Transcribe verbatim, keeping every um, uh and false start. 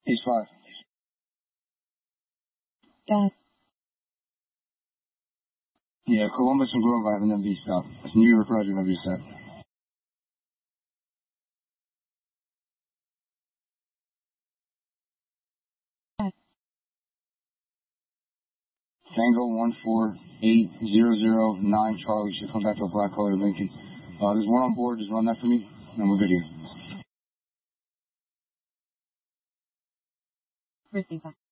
East five. Got it. Yeah, Columbus and Grove I have an M V stop. It's New York Roger M V stop. Tango one four eight zero zero nine Charlie should come back to a black color Lincoln. Uh, there's one on board. Just run that for me, and we're good here. Receive that.